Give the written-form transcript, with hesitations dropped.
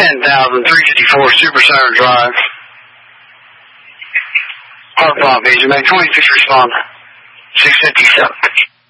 10,354 Super Center Drive. Hard bomb, Agent Mag 26 respond. 657.